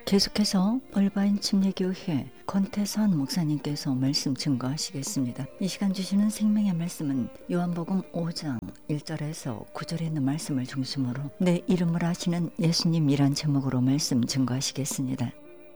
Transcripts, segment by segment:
계속해서 얼바인 침례교회 권태선 목사님께서 말씀 증거하시겠습니다. 이 시간 주시는 생명의 말씀은 요한복음 5장 1절에서 9절에 있는 말씀을 중심으로 내 이름을 아시는 예수님이란 제목으로 말씀 증거하시겠습니다.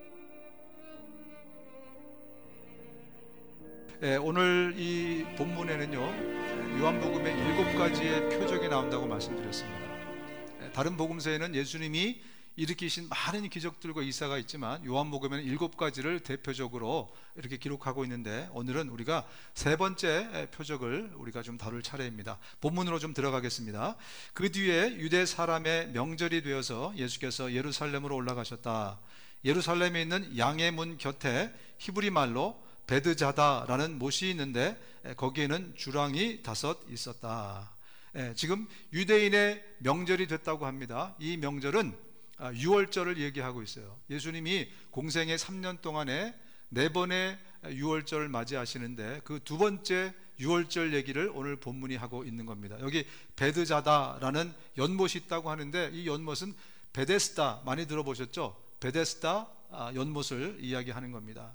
오늘 이 본문에는요, 요한복음의 7가지의 표적이 나온다고 말씀드렸습니다. 다른 복음서에는 예수님이 일으키신 많은 기적들과 이사가 있지만 요한복음에는 7가지를 대표적으로 이렇게 기록하고 있는데, 오늘은 우리가 세 번째 표적을 우리가 좀 다룰 차례입니다. 본문으로 좀 들어가겠습니다. 그 뒤에 유대 사람의 명절이 되어서 예수께서 예루살렘으로 올라가셨다. 예루살렘에 있는 양의 문 곁에 히브리 말로 베드자다라는 못이 있는데 거기에는 주랑이 5 있었다. 지금 유대인의 명절이 됐다고 합니다. 이 명절은 유월절을 얘기하고 있어요. 예수님이 공생의 3년 동안에 4번의 유월절을 맞이하시는데 그 두 번째 유월절 얘기를 오늘 본문이 하고 있는 겁니다. 여기 베드자다라는 연못이 있다고 하는데 이 연못은 베데스다, 많이 들어보셨죠? 베데스다 연못을 이야기하는 겁니다.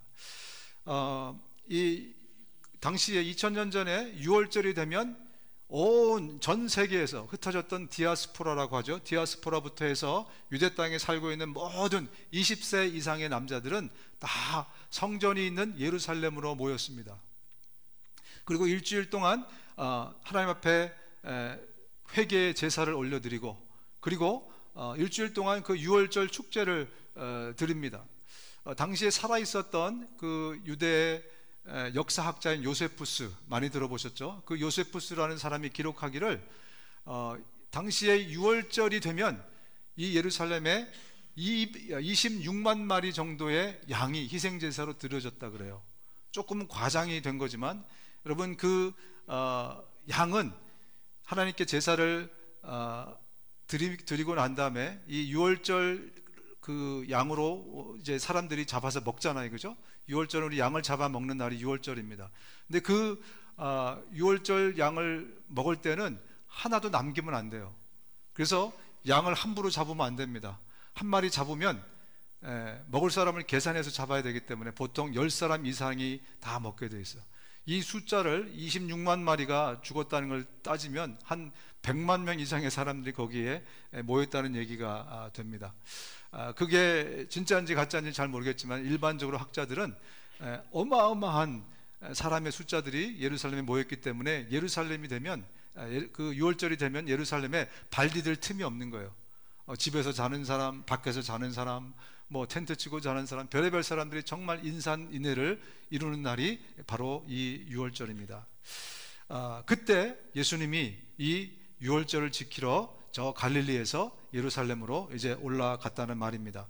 이 당시에 2000년 전에 유월절이 되면 온 전 세계에서 흩어졌던 디아스포라라고 하죠. 디아스포라부터 해서 유대 땅에 살고 있는 모든 20세 이상의 남자들은 다 성전이 있는 예루살렘으로 모였습니다. 그리고 일주일 동안 하나님 앞에 회개의 제사를 올려드리고, 그리고 일주일 동안 그 유월절 축제를 드립니다. 당시에 살아있었던 그 유대의 역사학자인 요세푸스, 많이 들어보셨죠? 그 요세푸스라는 사람이 기록하기를 당시에 유월절이 되면 이 예루살렘에 26만 마리 정도의 양이 희생제사로 드려졌다 그래요. 조금 과장이 된 거지만 여러분, 그 양은 하나님께 제사를 드리고 난 다음에 이 유월절 그 양으로 이제 사람들이 잡아서 먹잖아요, 그죠? 유월절은 우리 양을 잡아 먹는 날이 유월절입니다. 근데 그 유월절 양을 먹을 때는 하나도 남기면 안 돼요. 그래서 양을 함부로 잡으면 안 됩니다. 한 마리 잡으면 먹을 사람을 계산해서 잡아야 되기 때문에 보통 10사람 이상이 다 먹게 돼 있어요. 이 숫자를 26만 마리가 죽었다는 걸 따지면 한 100만 명 이상의 사람들이 거기에 모였다는 얘기가 됩니다. 그게 진짜인지 가짜인지 잘 모르겠지만 일반적으로 학자들은 어마어마한 사람의 숫자들이 예루살렘에 모였기 때문에 예루살렘이 되면, 그 유월절이 되면 예루살렘에 발 디딜 틈이 없는 거예요. 집에서 자는 사람, 밖에서 자는 사람, 뭐 텐트 치고 자는 사람, 별의별 사람들이 정말 인산인해를 이루는 날이 바로 이 유월절입니다. 그때 예수님이 이 유월절을 지키러 저 갈릴리에서 예루살렘으로 이제 올라갔다는 말입니다.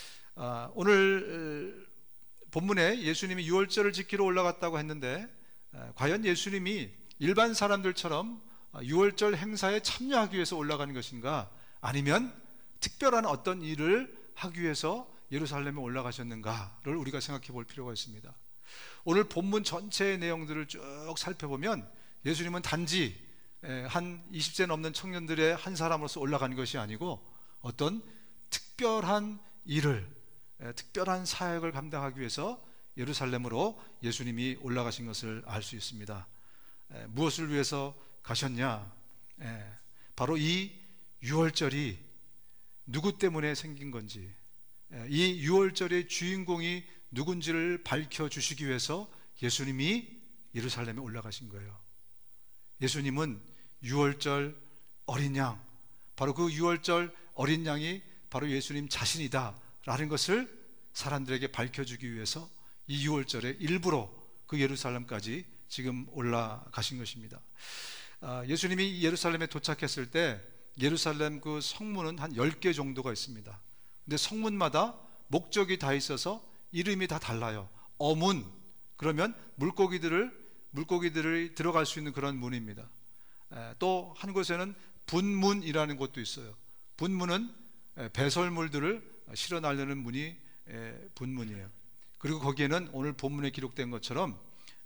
오늘 본문에 예수님이 유월절을 지키러 올라갔다고 했는데, 과연 예수님이 일반 사람들처럼 유월절 행사에 참여하기 위해서 올라가는 것인가, 아니면 특별한 어떤 일을 하기 위해서 예루살렘에 올라가셨는가를 우리가 생각해 볼 필요가 있습니다. 오늘 본문 전체의 내용들을 쭉 살펴보면 예수님은 단지 한 20세 넘는 청년들의 한 사람으로서 올라간 것이 아니고 어떤 특별한 일을, 특별한 사역을 감당하기 위해서 예루살렘으로 예수님이 올라가신 것을 알 수 있습니다. 무엇을 위해서 가셨냐? 바로 이 유월절이 누구 때문에 생긴 건지, 이 유월절의 주인공이 누군지를 밝혀주시기 위해서 예수님이 예루살렘에 올라가신 거예요. 예수님은 유월절 어린 양, 바로 그 유월절 어린 양이 바로 예수님 자신이다 라는 것을 사람들에게 밝혀주기 위해서 이 유월절에 일부러 그 예루살렘까지 지금 올라가신 것입니다. 예수님이 예루살렘에 도착했을 때 예루살렘 그 성문은 한 10개 정도가 있습니다. 근데 성문마다 목적이 다 있어서 이름이 다 달라요. 어문, 그러면 물고기들이 들어갈 수 있는 그런 문입니다. 또 한 곳에는 분문이라는 곳도 있어요. 분문은 배설물들을 실어 나르는 문이 분문이에요. 그리고 거기에는 오늘 본문에 기록된 것처럼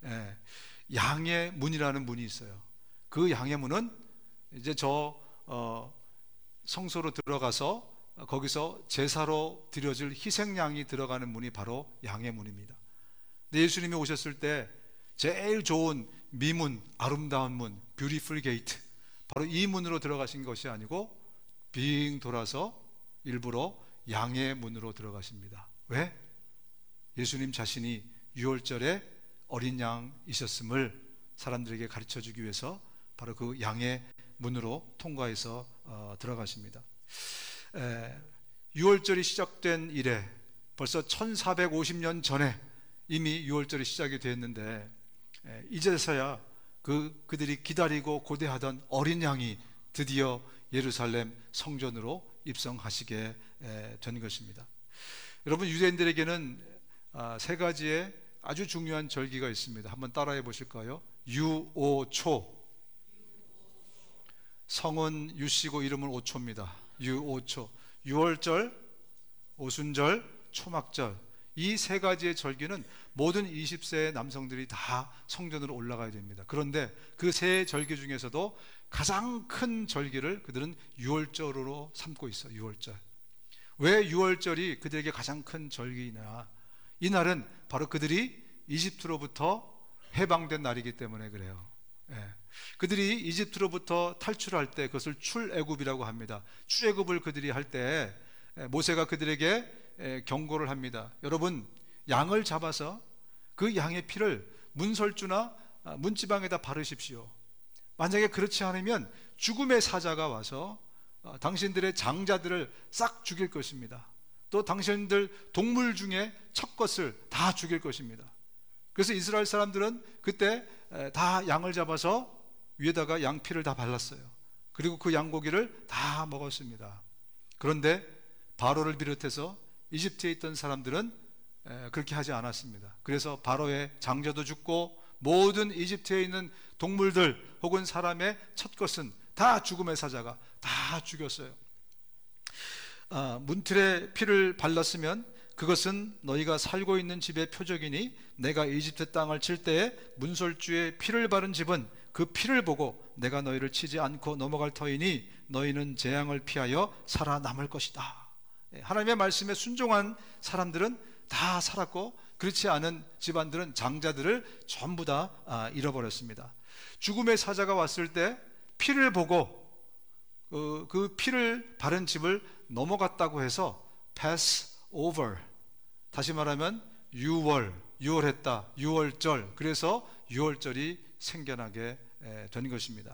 양의 문이라는 문이 있어요. 그 양의 문은 이제 성소로 들어가서 거기서 제사로 드려질 희생양이 들어가는 문이 바로 양의 문입니다. 근데 예수님이 오셨을 때 제일 좋은 미문, 아름다운 문, 뷰티풀 게이트, 바로 이 문으로 들어가신 것이 아니고 빙 돌아서 일부러 양의 문으로 들어가십니다. 왜? 예수님 자신이 유월절에 어린 양이셨음을 사람들에게 가르쳐주기 위해서 바로 그 양의 문으로 통과해서 들어가십니다. 유월절이 시작된 이래 벌써 1450년 전에 이미 유월절이 시작이 됐는데, 이제서야 그들이 기다리고 고대하던 어린 양이 드디어 예루살렘 성전으로 입성하시게 된 것입니다. 여러분, 유대인들에게는 세 가지의 아주 중요한 절기가 있습니다. 한번 따라해 보실까요? 유오초. 성은 유씨고 이름은 오초입니다. 유오초. 유월절, 오순절, 초막절, 이 세 가지의 절기는 모든 20세의 남성들이 다 성전으로 올라가야 됩니다. 그런데 그 세 절기 중에서도 가장 큰 절기를 그들은 유월절로 삼고 있어요. 유월절. 왜 유월절이 그들에게 가장 큰 절기이냐? 이 날은 바로 그들이 이집트로부터 해방된 날이기 때문에 그래요. 그들이 이집트로부터 탈출할 때 그것을 출애굽이라고 합니다. 출애굽을 그들이 할 때 모세가 그들에게 경고를 합니다. 여러분, 양을 잡아서 그 양의 피를 문설주나 문지방에다 바르십시오. 만약에 그렇지 않으면 죽음의 사자가 와서 당신들의 장자들을 싹 죽일 것입니다. 또 당신들 동물 중에 첫 것을 다 죽일 것입니다. 그래서 이스라엘 사람들은 그때 다 양을 잡아서 위에다가 양피를 다 발랐어요. 그리고 그 양고기를 다 먹었습니다. 그런데 바로를 비롯해서 이집트에 있던 사람들은 그렇게 하지 않았습니다. 그래서 바로의 장자도 죽고 모든 이집트에 있는 동물들 혹은 사람의 첫 것은 다 죽음의 사자가 다 죽였어요. 문틀에 피를 발랐으면 그것은 너희가 살고 있는 집의 표적이니 내가 이집트 땅을 칠 때에 문설주에 피를 바른 집은 그 피를 보고 내가 너희를 치지 않고 넘어갈 터이니 너희는 재앙을 피하여 살아남을 것이다. 하나님의 말씀에 순종한 사람들은 다 살았고, 그렇지 않은 집안들은 장자들을 전부 다 잃어버렸습니다. 죽음의 사자가 왔을 때 피를 보고 그 피를 바른 집을 넘어갔다고 해서 pass over, 다시 말하면 유월했다, 유월절, 그래서 유월절이 생겨나게 된 것입니다.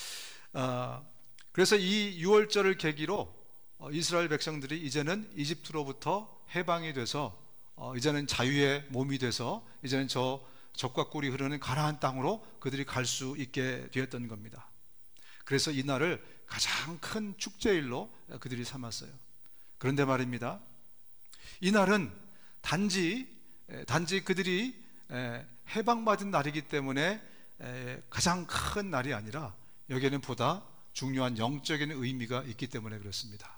그래서 이 유월절을 계기로 이스라엘 백성들이 이제는 이집트로부터 해방이 돼서 이제는 자유의 몸이 돼서 이제는 저 젖과 꿀이 흐르는 가나안 땅으로 그들이 갈 수 있게 되었던 겁니다. 그래서 이 날을 가장 큰 축제일로 그들이 삼았어요. 그런데 말입니다, 이 날은 단지 그들이 해방받은 날이기 때문에 가장 큰 날이 아니라 여기에는 보다 중요한 영적인 의미가 있기 때문에 그렇습니다.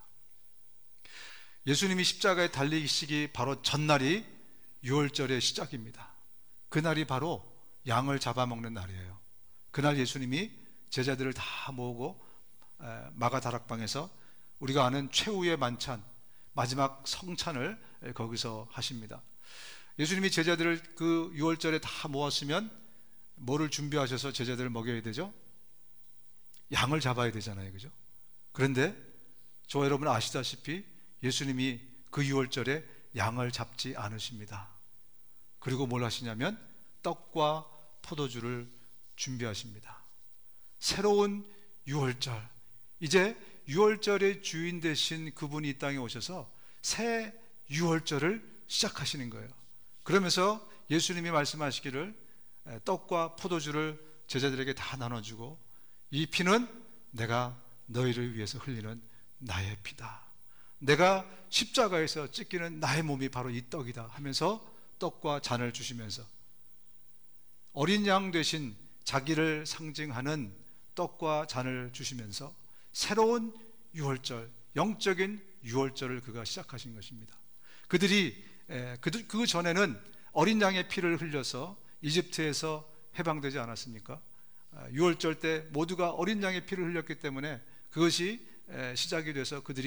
예수님이 십자가에 달리시기 바로 전날이 유월절의 시작입니다. 그날이 바로 양을 잡아먹는 날이에요. 그날 예수님이 제자들을 다 모으고 마가다락방에서 우리가 아는 최후의 만찬, 마지막 성찬을 거기서 하십니다. 예수님이 제자들을 그 유월절에 다 모았으면 뭐를 준비하셔서 제자들을 먹여야 되죠? 양을 잡아야 되잖아요, 그죠? 그런데 저와 여러분 아시다시피 예수님이 그 유월절에 양을 잡지 않으십니다. 그리고 뭘 하시냐면 떡과 포도주를 준비하십니다. 새로운 유월절, 이제 유월절의 주인 되신 그분이 이 땅에 오셔서 새 유월절을 시작하시는 거예요. 그러면서 예수님이 말씀하시기를 떡과 포도주를 제자들에게 다 나눠주고 이 피는 내가 너희를 위해서 흘리는 나의 피다. 내가 십자가에서 찢기는 나의 몸이 바로 이 떡이다 하면서 떡과 잔을 주시면서 어린 양 되신 자기를 상징하는 떡과 잔을 주시면서 새로운 유월절, 영적인 유월절을 그가 시작하신 것입니다. 그들이 그 전에는 어린 양의 피를 흘려서 이집트에서 해방되지 않았습니까? 유월절 때 모두가 어린 양의 피를 흘렸기 때문에 그것이 시작이 돼서 그들이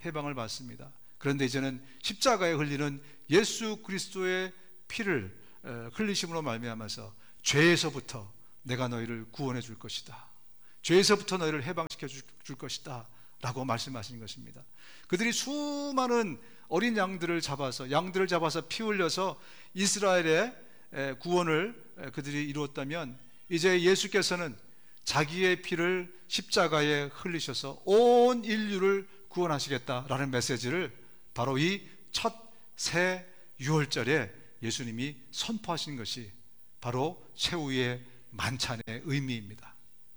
해방을 받습니다. 그런데 이제는 십자가에 흘리는 예수 그리스도의 피를 흘리심으로 말미암아서 죄에서부터 내가 너희를 구원해 줄 것이다, 죄에서부터 너희를 해방시켜 줄 것이다 라고 말씀하신 것입니다. 그들이 수많은 어린 양들을 잡아서 피 흘려서 이스라엘의 구원을 그들이 이루었다면, 이제 예수께서는 자기의 피를 십자가에 흘리셔서 온 인류를 구원하시겠다라는 메시지를 바로 이 첫 새 유월절에 예수님이 선포하신 것이 바로 최후의 만찬의 의미입니다.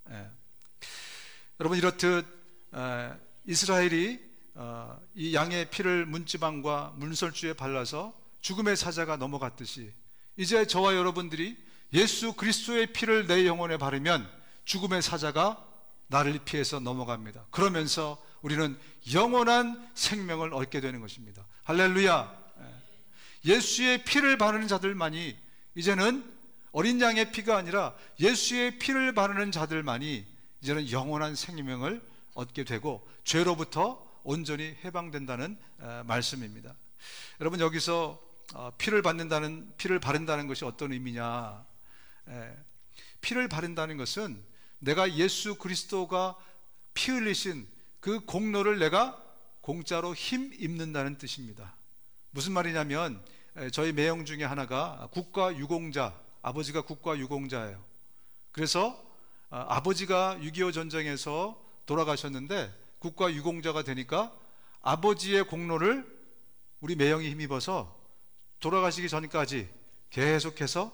여러분, 이렇듯 이스라엘이 이 양의 피를 문지방과 문설주에 발라서 죽음의 사자가 넘어갔듯이, 이제 저와 여러분들이 예수 그리스도의 피를 내 영혼에 바르면 죽음의 사자가 나를 피해서 넘어갑니다. 그러면서 우리는 영원한 생명을 얻게 되는 것입니다. 할렐루야. 예수의 피를 바르는 자들만이, 이제는 어린 양의 피가 아니라 예수의 피를 바르는 자들만이 이제는 영원한 생명을 얻게 되고 죄로부터 온전히 해방된다는 말씀입니다. 여러분, 여기서 피를 바른다는 것이 어떤 의미냐? 피를 바른다는 것은 내가 예수 그리스도가 피 흘리신 그 공로를 내가 공짜로 힘 입는다는 뜻입니다. 무슨 말이냐면, 저희 매형 중에 하나가 국가 유공자, 아버지가 국가 유공자예요. 그래서 아버지가 6.25 전쟁에서 돌아가셨는데 국가 유공자가 되니까 아버지의 공로를 우리 매형이 힘입어서 돌아가시기 전까지 계속해서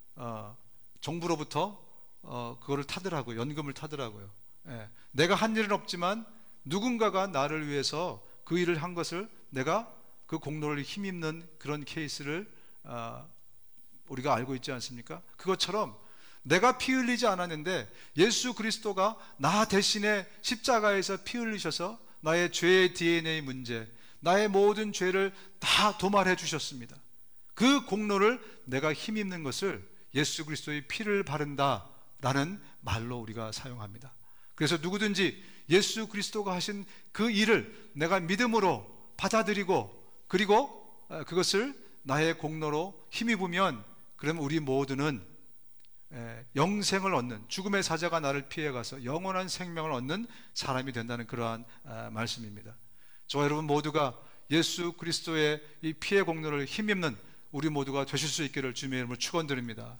정부로부터 그거를 타더라고요. 연금을 타더라고요. 내가 한 일은 없지만 누군가가 나를 위해서 그 일을 한 것을 내가 그 공로를 힘입는 그런 케이스를 우리가 알고 있지 않습니까? 그것처럼 내가 피 흘리지 않았는데 예수 그리스도가 나 대신에 십자가에서 피 흘리셔서 나의 죄의 DNA 문제, 나의 모든 죄를 다 도말해 주셨습니다. 그 공로를 내가 힘입는 것을 예수 그리스도의 피를 바른다라는 말로 우리가 사용합니다. 그래서 누구든지 예수 그리스도가 하신 그 일을 내가 믿음으로 받아들이고, 그리고 그것을 나의 공로로 힘입으면, 그러면 우리 모두는 영생을 얻는, 죽음의 사자가 나를 피해가서 영원한 생명을 얻는 사람이 된다는 그러한 말씀입니다. 저와 여러분 모두가 예수 그리스도의 이 피의 공로를 힘입는 우리 모두가 되실 수 있기를 주님의 이름으로 축원드립니다.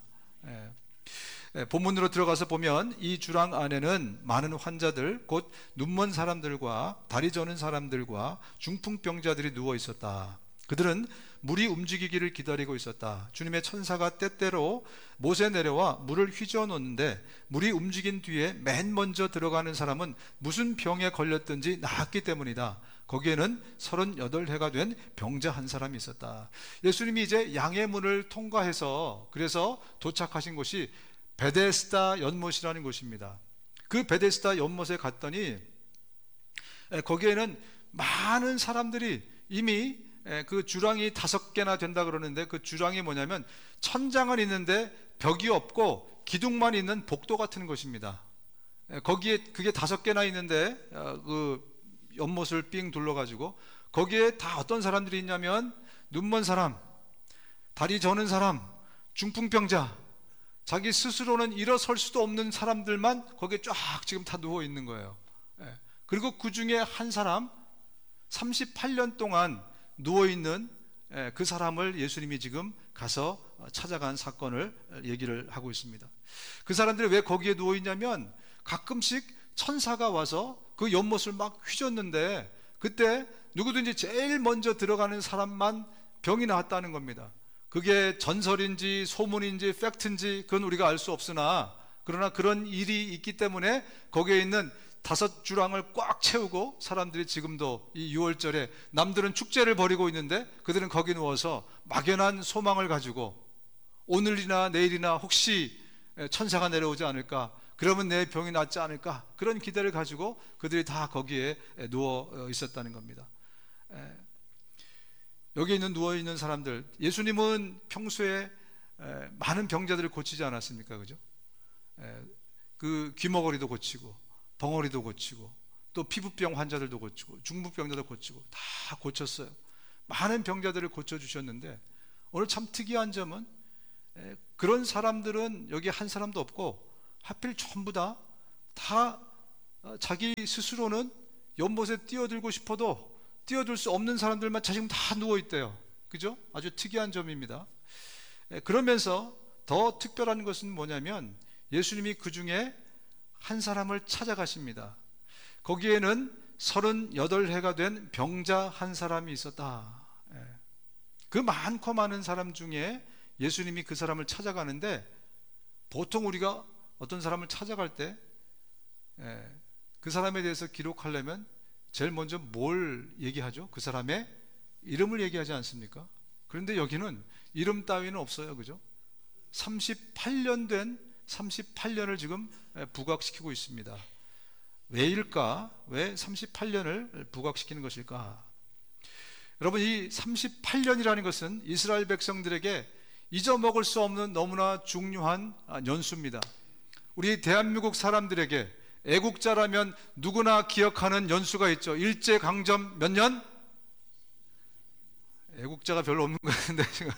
본문으로 들어가서 보면 이 주랑 안에는 많은 환자들, 곧 눈먼 사람들과 다리 저는 사람들과 중풍병자들이 누워 있었다. 그들은 물이 움직이기를 기다리고 있었다. 주님의 천사가 때때로 못에 내려와 물을 휘저어 놓는데, 물이 움직인 뒤에 맨 먼저 들어가는 사람은 무슨 병에 걸렸든지 나았기 때문이다. 거기에는 38해가 된 병자 한 사람이 있었다. 예수님이 이제 양의 문을 통과해서 그래서 도착하신 곳이 베데스다 연못이라는 곳입니다. 그 베데스다 연못에 갔더니 거기에는 많은 사람들이 이미 그 주랑이 5개나 된다 그러는데, 그 주랑이 뭐냐면 천장은 있는데 벽이 없고 기둥만 있는 복도 같은 것입니다. 거기에 그게 5개나 있는데 그 연못을 삥 둘러가지고 거기에 다 어떤 사람들이 있냐면 눈먼 사람, 다리 저는 사람, 중풍병자, 자기 스스로는 일어설 수도 없는 사람들만 거기에 쫙 지금 다 누워 있는 거예요. 그리고 그 중에 한 사람, 38년 동안 누워있는 그 사람을 예수님이 지금 가서 찾아간 사건을 얘기를 하고 있습니다. 그 사람들이 왜 거기에 누워있냐면 가끔씩 천사가 와서 그 연못을 막 휘젓는데, 그때 누구든지 제일 먼저 들어가는 사람만 병이 나았다는 겁니다. 그게 전설인지 소문인지 팩트인지 그건 우리가 알 수 없으나, 그러나 그런 일이 있기 때문에 거기에 있는 5주랑을 꽉 채우고 사람들이 지금도 이 6월절에 남들은 축제를 벌이고 있는데 그들은 거기 누워서 막연한 소망을 가지고 오늘이나 내일이나 혹시 천사가 내려오지 않을까, 그러면 내 병이 낫지 않을까, 그런 기대를 가지고 그들이 다 거기에 누워 있었다는 겁니다. 여기 있는 누워있는 사람들, 예수님은 평소에 많은 병자들을 고치지 않았습니까? 그죠? 그 귀머거리도 고치고 벙어리도 고치고 또 피부병 환자들도 고치고 중풍병자도 고치고 다 고쳤어요. 많은 병자들을 고쳐주셨는데 오늘 참 특이한 점은 그런 사람들은 여기 한 사람도 없고 하필 전부 다 자기 스스로는 연못에 뛰어들고 싶어도 뛰어들 수 없는 사람들만 지금 다 누워있대요. 그죠? 아주 특이한 점입니다. 그러면서 더 특별한 것은 뭐냐면 예수님이 그 중에 한 사람을 찾아가십니다. 거기에는 38해가 된 병자 한 사람이 있었다. 그 많고 많은 사람 중에 예수님이 그 사람을 찾아가는데, 보통 우리가 어떤 사람을 찾아갈 때 그 사람에 대해서 기록하려면 제일 먼저 뭘 얘기하죠? 그 사람의 이름을 얘기하지 않습니까? 그런데 여기는 이름 따위는 없어요. 그죠? 38년을 지금 부각시키고 있습니다. 왜일까? 왜 38년을 부각시키는 것일까? 여러분, 이 38년이라는 것은 이스라엘 백성들에게 잊어먹을 수 없는 너무나 중요한 연수입니다. 우리 대한민국 사람들에게 애국자라면 누구나 기억하는 연수가 있죠. 일제강점 몇 년? 애국자가 별로 없는 것 같은데 지금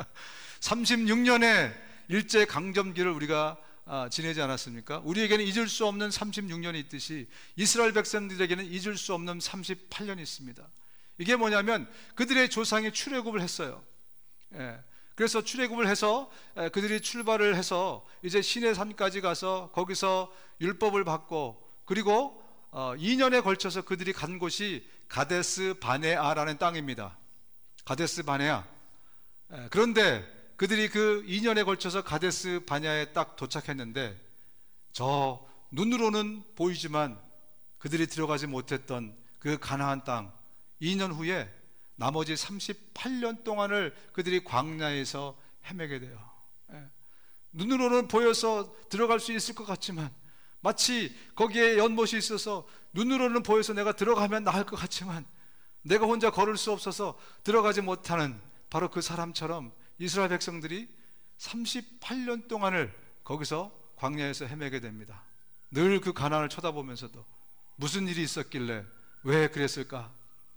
36년의 일제강점기를 우리가 지내지 않았습니까? 우리에게는 잊을 수 없는 36년이 있듯이 이스라엘 백성들에게는 잊을 수 없는 38년이 있습니다. 이게 뭐냐면 그들의 조상이 출애굽을 했어요. 그래서 출애굽을 해서 그들이 출발을 해서 이제 시내 산까지 가서 거기서 율법을 받고, 그리고 2년에 걸쳐서 그들이 간 곳이 가데스 바네아라는 땅입니다. 가데스 바네아. 그런데 그들이 그 2년에 걸쳐서 가데스 바네아에 딱 도착했는데, 저 눈으로는 보이지만 그들이 들어가지 못했던 그 가나안 땅, 2년 후에 나머지 38년 동안을 그들이 광야에서 헤매게 돼요. 눈으로는 보여서 들어갈 수 있을 것 같지만, 마치 거기에 연못이 있어서 눈으로는 보여서 내가 들어가면 나을 것 같지만 내가 혼자 걸을 수 없어서 들어가지 못하는 바로 그 사람처럼 이스라엘 백성들이 38년 동안을 거기서 광야에서 헤매게 됩니다. 늘 그 가나안을 쳐다보면서도 무슨 일이 있었길래 왜 그랬을까?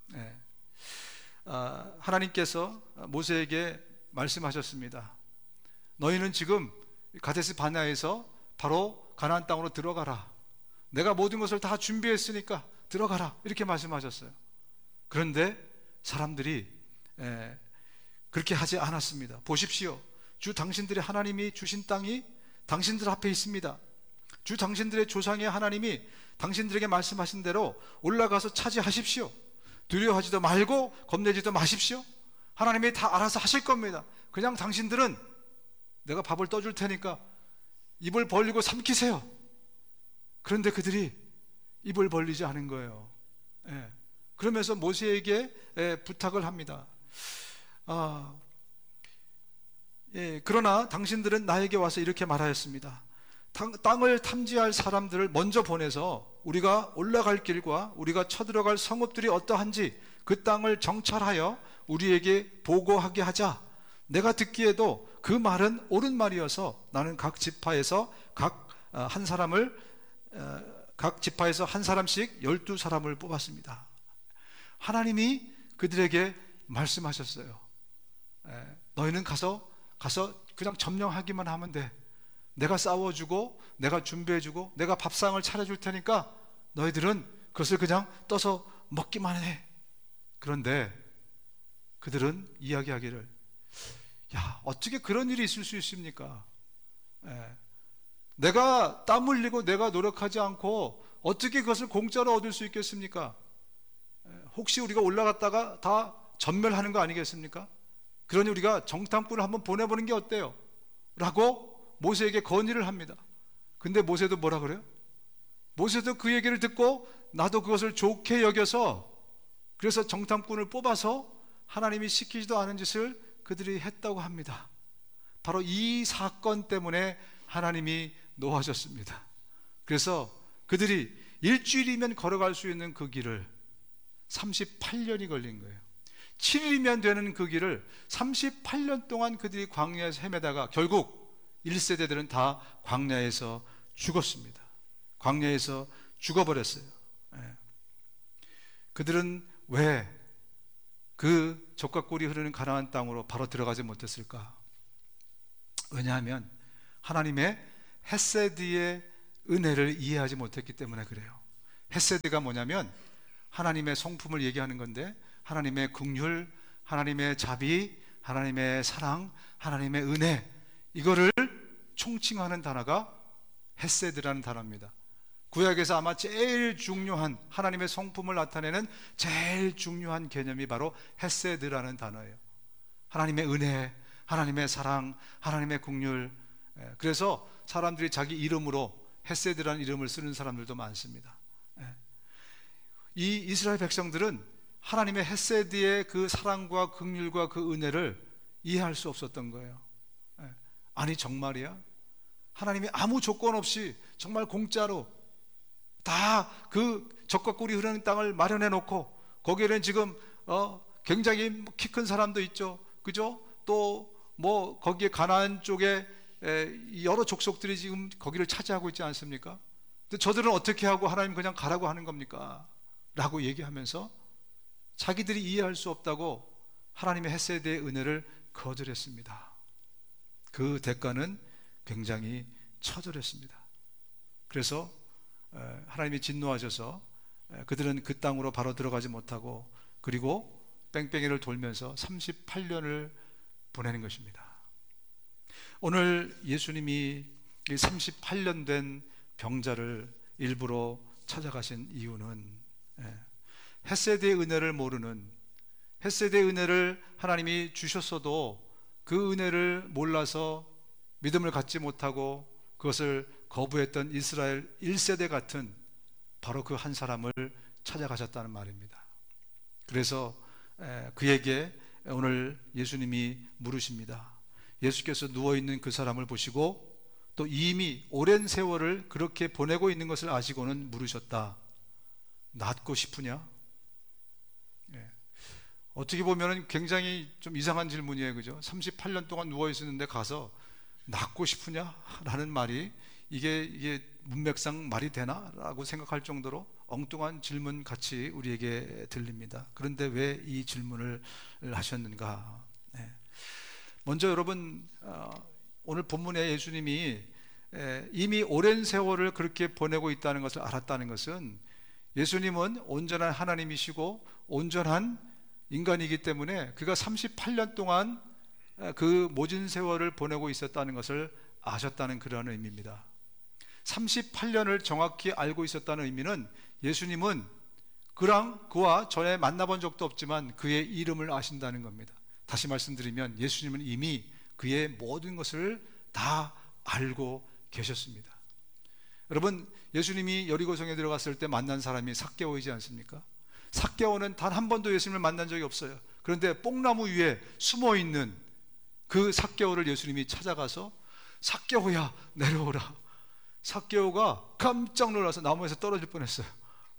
하나님께서 모세에게 말씀하셨습니다. 너희는 지금 가데스 바네아에서 바로 가나안 땅으로 들어가라. 내가 모든 것을 다 준비했으니까 들어가라. 이렇게 말씀하셨어요. 그런데 사람들이 그렇게 하지 않았습니다. 보십시오. 주 당신들의 하나님이 주신 땅이 당신들 앞에 있습니다. 주 당신들의 조상의 하나님이 당신들에게 말씀하신 대로 올라가서 차지하십시오. 두려워하지도 말고 겁내지도 마십시오. 하나님이 다 알아서 하실 겁니다. 그냥 당신들은 내가 밥을 떠줄 테니까 입을 벌리고 삼키세요. 그런데 그들이 입을 벌리지 않은 거예요. 그러면서 모세에게 부탁을 합니다. 그러나 당신들은 나에게 와서 이렇게 말하였습니다. 땅을 탐지할 사람들을 먼저 보내서 우리가 올라갈 길과 우리가 쳐들어갈 성읍들이 어떠한지 그 땅을 정찰하여 우리에게 보고하게 하자. 내가 듣기에도 그 말은 옳은 말이어서 나는 각 지파에서 한 사람씩 12사람을 뽑았습니다. 하나님이 그들에게 말씀하셨어요. 너희는 가서 그냥 점령하기만 하면 돼. 내가 싸워주고 내가 준비해주고 내가 밥상을 차려줄 테니까 너희들은 그것을 그냥 떠서 먹기만 해. 그런데 그들은 이야기하기를, 야, 어떻게 그런 일이 있을 수 있습니까? 내가 땀 흘리고 내가 노력하지 않고 어떻게 그것을 공짜로 얻을 수 있겠습니까? 혹시 우리가 올라갔다가 다 전멸하는 거 아니겠습니까? 그러니 우리가 정탐꾼을 한번 보내보는 게 어때요? 라고 모세에게 건의를 합니다. 근데 모세도 뭐라 그래요? 모세도 그 얘기를 듣고 나도 그것을 좋게 여겨서 그래서 정탐꾼을 뽑아서 하나님이 시키지도 않은 짓을 그들이 했다고 합니다. 바로 이 사건 때문에 하나님이 노하셨습니다. 그래서 그들이 일주일이면 걸어갈 수 있는 그 길을 38년이 걸린 거예요. 7일이면 되는 그 길을 38년 동안 그들이 광야에서 헤매다가 결국 1세대들은 다 광야에서 죽었습니다. 광야에서 죽어버렸어요. 그들은 왜 그 젖과 꿀이 흐르는 가나안 땅으로 바로 들어가지 못했을까? 왜냐하면 하나님의 헤세드의 은혜를 이해하지 못했기 때문에 그래요. 헤세드가 뭐냐면 하나님의 성품을 얘기하는 건데, 하나님의 긍휼, 하나님의 자비, 하나님의 사랑, 하나님의 은혜, 이거를 총칭하는 단어가 헤세드라는 단어입니다. 구약에서 아마 제일 중요한, 하나님의 성품을 나타내는 제일 중요한 개념이 바로 헤세드라는 단어예요. 하나님의 은혜, 하나님의 사랑, 하나님의 긍휼. 그래서 사람들이 자기 이름으로 헤세드라는 이름을 쓰는 사람들도 많습니다. 이 이스라엘 백성들은 하나님의 헤세드의 그 사랑과 긍휼과 그 은혜를 이해할 수 없었던 거예요. 아니 정말이야? 하나님이 아무 조건 없이 정말 공짜로 다 그 젖과 꿀이 흐르는 땅을 마련해 놓고, 거기에는 지금 굉장히 키 큰 사람도 있죠, 그죠? 또 뭐 거기에 가나안 쪽에 여러 족속들이 지금 거기를 차지하고 있지 않습니까? 근데 저들은 어떻게 하고 하나님 그냥 가라고 하는 겁니까? 라고 얘기하면서 자기들이 이해할 수 없다고 하나님의 헤세드의 은혜를 거절했습니다. 그 대가는 굉장히 처절했습니다. 그래서 하나님이 진노하셔서 그들은 그 땅으로 바로 들어가지 못하고, 그리고 뺑뺑이를 돌면서 38년을 보내는 것입니다. 오늘 예수님이 38년 된 병자를 일부러 찾아가신 이유는 헤세드의 은혜를 모르는, 헤세드의 은혜를 하나님이 주셨어도 그 은혜를 몰라서 믿음을 갖지 못하고 그것을 거부했던 이스라엘 1세대 같은 바로 그 한 사람을 찾아가셨다는 말입니다. 그래서 그에게 오늘 예수님이 물으십니다. 예수께서 누워있는 그 사람을 보시고 또 이미 오랜 세월을 그렇게 보내고 있는 것을 아시고는 물으셨다. 낫고 싶으냐? 어떻게 보면 굉장히 좀 이상한 질문이에요, 그죠? 38년 동안 누워있었는데 가서 낫고 싶으냐? 라는 말이 이게 문맥상 말이 되나? 라고 생각할 정도로 엉뚱한 질문 같이 우리에게 들립니다. 그런데 왜 이 질문을 하셨는가? 먼저 여러분, 오늘 본문에 예수님이 이미 오랜 세월을 그렇게 보내고 있다는 것을 알았다는 것은, 예수님은 온전한 하나님이시고 온전한 인간이기 때문에 그가 38년 동안 그 모진 세월을 보내고 있었다는 것을 아셨다는 그런 의미입니다. 38년을 정확히 알고 있었다는 의미는, 예수님은 그와 전에 만나본 적도 없지만 그의 이름을 아신다는 겁니다. 다시 말씀드리면 예수님은 이미 그의 모든 것을 다 알고 계셨습니다. 여러분, 예수님이 여리고성에 들어갔을 때 만난 사람이 삭개오이지 않습니까? 삭개오는 단 한 번도 예수님을 만난 적이 없어요. 그런데 뽕나무 위에 숨어있는 그 삭개오를 예수님이 찾아가서 삭개오야 내려오라. 삭개오가 깜짝 놀라서 나무에서 떨어질 뻔했어요.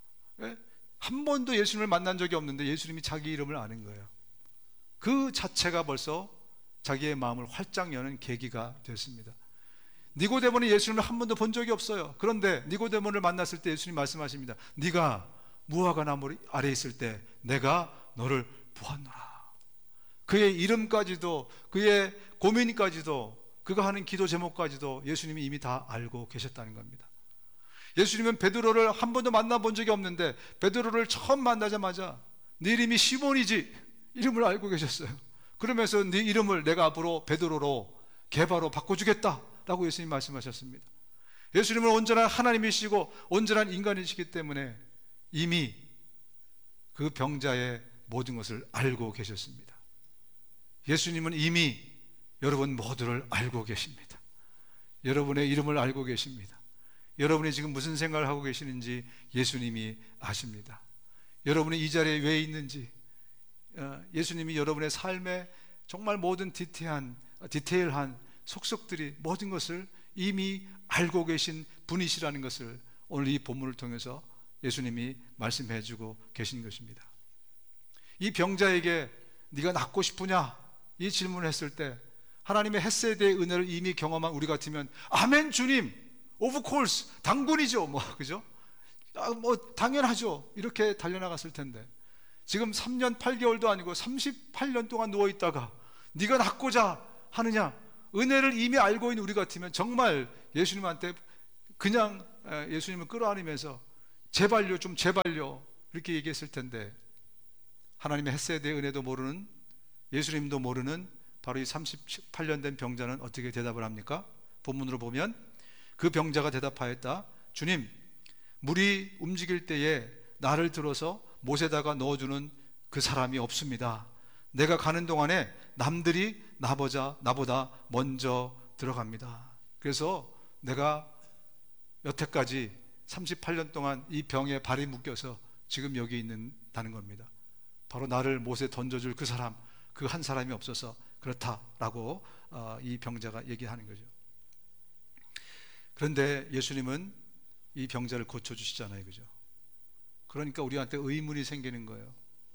한 번도 예수님을 만난 적이 없는데 예수님이 자기 이름을 아는 거예요. 그 자체가 벌써 자기의 마음을 활짝 여는 계기가 됐습니다. 니고데모는 예수님을 한 번도 본 적이 없어요. 그런데 니고데모를 만났을 때 예수님 말씀하십니다. 네가 무화과 나무 아래 있을 때 내가 너를 보았노라. 그의 이름까지도, 그의 고민까지도, 그가 하는 기도 제목까지도 예수님이 이미 다 알고 계셨다는 겁니다. 예수님은 베드로를 한 번도 만나본 적이 없는데 베드로를 처음 만나자마자 네 이름이 시몬이지, 이름을 알고 계셨어요. 그러면서 네 이름을 내가 앞으로 베드로로, 게바로 바꿔주겠다 라고 예수님 말씀하셨습니다. 예수님은 온전한 하나님이시고 온전한 인간이시기 때문에 이미 그 병자의 모든 것을 알고 계셨습니다. 예수님은 이미 여러분 모두를 알고 계십니다. 여러분의 이름을 알고 계십니다. 여러분이 지금 무슨 생각을 하고 계시는지 예수님이 아십니다. 여러분이 이 자리에 왜 있는지, 예수님이 여러분의 삶의 정말 모든 디테일한 속속들이 모든 것을 이미 알고 계신 분이시라는 것을 오늘 이 본문을 통해서 예수님이 말씀해 주고 계신 것입니다. 이 병자에게 네가 낫고 싶으냐? 이 질문을 했을 때 하나님의 헤세드의 은혜를 이미 경험한 우리 같으면 아멘 주님, 오브 콜스, 당군이죠, 뭐 그죠? 뭐 당연하죠. 이렇게 달려나갔을 텐데 지금 3년 8개월도 아니고 38년 동안 누워있다가 네가 낫고자 하느냐? 은혜를 이미 알고 있는 우리 같으면 정말 예수님한테 그냥 예수님을 끌어안으면서 제발요, 좀 제발요 이렇게 얘기했을 텐데, 하나님의 헤세드의 은혜도 모르는, 예수님도 모르는 바로 이 38년 된 병자는 어떻게 대답을 합니까? 본문으로 보면 그 병자가 대답하였다. 주님, 물이 움직일 때에 나를 들어서 못에다가 넣어주는 그 사람이 없습니다. 내가 가는 동안에 남들이 나보다 먼저 들어갑니다. 그래서 내가 여태까지 38년 동안 이 병에 발이 묶여서 지금 여기 있는다는 겁니다. 바로 나를 못에 던져줄 그 사람, 그 한 사람이 없어서 그렇다라고 이 병자가 얘기하는 거죠. 그런데 예수님은 이 병자를 고쳐주시잖아요, 그죠? 그러니까 우리한테 의문이 생기는 거예요.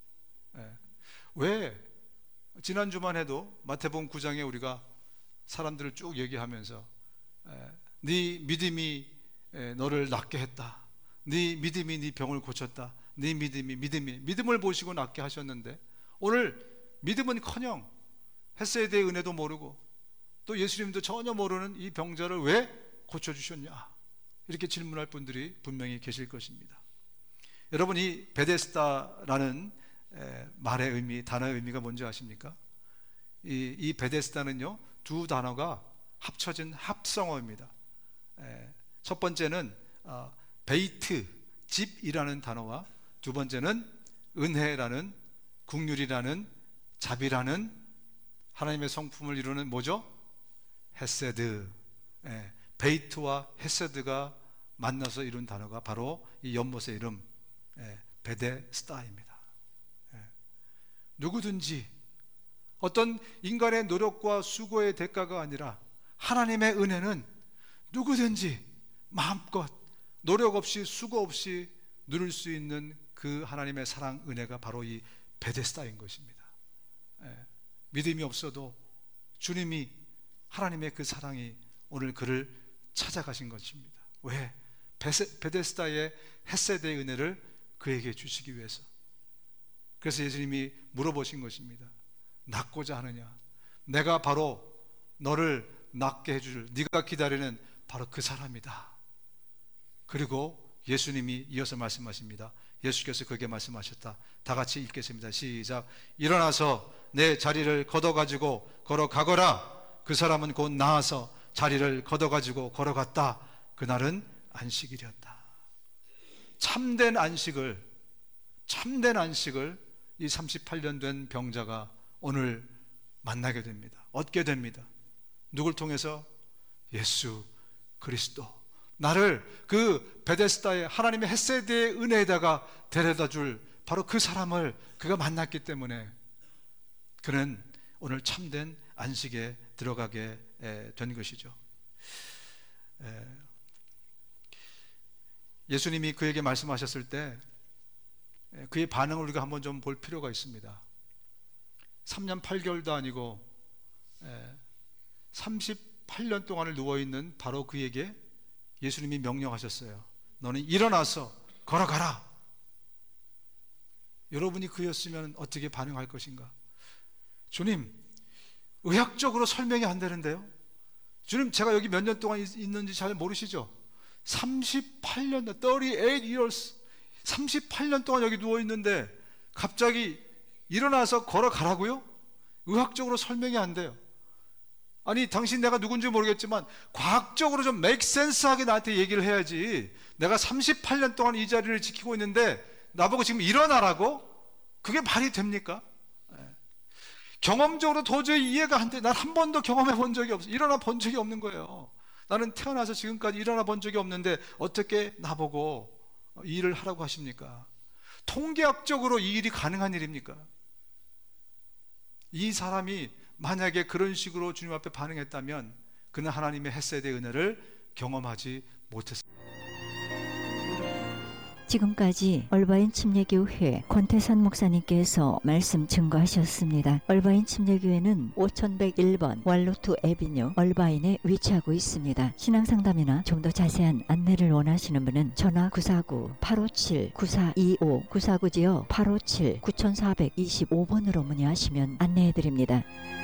왜 지난주만 해도 마태복음 9장에 우리가 사람들을 쭉 얘기하면서 네 믿음이 너를 낫게 했다, 네 믿음이 네 병을 고쳤다, 네 믿음을 보시고 낫게 하셨는데, 오늘 믿음은커녕 헤세드의 은혜도 모르고 또 예수님도 전혀 모르는 이 병자를 왜 고쳐주셨냐, 이렇게 질문할 분들이 분명히 계실 것입니다. 여러분, 이 베데스다라는 말의 의미, 단어의 의미가 뭔지 아십니까? 이 베데스다는요, 두 단어가 합쳐진 합성어입니다. 첫 번째는 베이트, 집이라는 단어와 두 번째는 은혜라는, 긍휼이라는, 자비라는 하나님의 성품을 이루는 뭐죠? 헤세드. 베이트와 헤세드가 만나서 이룬 단어가 바로 이 연못의 이름 베데스다입니다. 누구든지 어떤 인간의 노력과 수고의 대가가 아니라 하나님의 은혜는 누구든지 마음껏 노력 없이 수고 없이 누릴 수 있는 그 하나님의 사랑, 은혜가 바로 이 베데스다인 것입니다. 믿음이 없어도 주님이, 하나님의 그 사랑이 오늘 그를 찾아가신 것입니다. 왜? 베데스다의 헤세드의 은혜를 그에게 주시기 위해서. 그래서 예수님이 물어보신 것입니다. 낫고자 하느냐? 내가 바로 너를 낫게 해줄, 네가 기다리는 바로 그 사람이다. 그리고 예수님이 이어서 말씀하십니다. 예수께서 그에게 말씀하셨다. 다 같이 읽겠습니다. 시작. 일어나서 내 자리를 걷어가지고 걸어가거라. 그 사람은 곧 나아서 자리를 걷어가지고 걸어갔다. 그날은 안식일이었다. 참된 안식을 이 38년 된 병자가 오늘 만나게 됩니다. 얻게 됩니다. 누굴 통해서? 예수 그리스도. 나를 그 베데스다의 하나님의 헤세드의 은혜에다가 데려다 줄 바로 그 사람을 그가 만났기 때문에 그는 오늘 참된 안식에 들어가게 된 것이죠. 예수님이 그에게 말씀하셨을 때 그의 반응을 우리가 한번 좀 볼 필요가 있습니다. 3년 8개월도 아니고 38년 동안을 누워있는 바로 그에게 예수님이 명령하셨어요. 너는 일어나서 걸어가라. 여러분이 그였으면 어떻게 반응할 것인가? 주님, 의학적으로 설명이 안 되는데요? 주님, 제가 여기 몇 년 동안 있는지 잘 모르시죠? 38년, 38 years, 38년 동안 여기 누워있는데 갑자기 일어나서 걸어가라고요? 의학적으로 설명이 안 돼요. 아니, 당신 내가 누군지 모르겠지만 과학적으로 좀 make sense 하게 나한테 얘기를 해야지. 내가 38년 동안 이 자리를 지키고 있는데 나보고 지금 일어나라고? 그게 말이 됩니까? 경험적으로 도저히 이해가 안 돼. 난 한 번도 경험해 본 적이 없어. 일어나 본 적이 없는 거예요. 나는 태어나서 지금까지 일어나 본 적이 없는데 어떻게 나보고 이 일을 하라고 하십니까? 통계학적으로 이 일이 가능한 일입니까? 이 사람이 만약에 그런 식으로 주님 앞에 반응했다면 그는 하나님의 헤세드의 은혜를 경험하지 못했습니다. 지금까지 얼바인 침례교회 권태산 목사님께서 말씀 증거하셨습니다. 얼바인 침례교회는 5101번 왈로투 에비뉴 얼바인에 위치하고 있습니다. 신앙상담이나 좀 더 자세한 안내를 원하시는 분은 전화 949-857-9425 949지요 857-9425번으로 문의하시면 안내해드립니다.